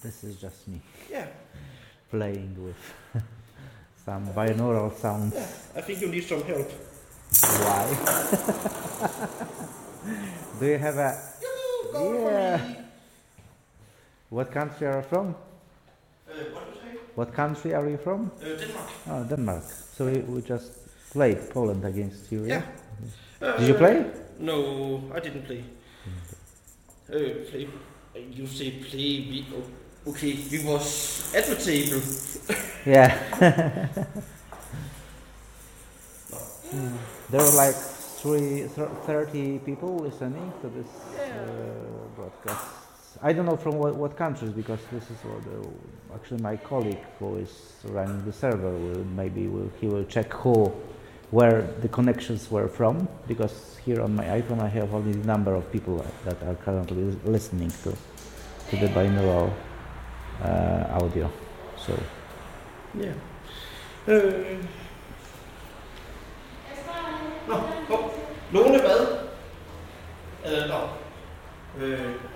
This is just me Yeah. playing with some binaural sounds. Yeah. I think you need some help. Why? Do you have a... Go for me. What country are you from? What do you say? What country are you from? Denmark. Oh, Denmark. So we just played Poland against you, yeah? Yeah. Did you play? No, I didn't play. Play. You say play. Okay, we was at the table. Yeah. There were like 30 people listening to this broadcast. I don't know from what countries, because this is actually my colleague who is running the server. He will check where the connections were from, because here on my iPhone I have only the number of people that are currently listening to the binaural audio. So yeah. Lone hvad?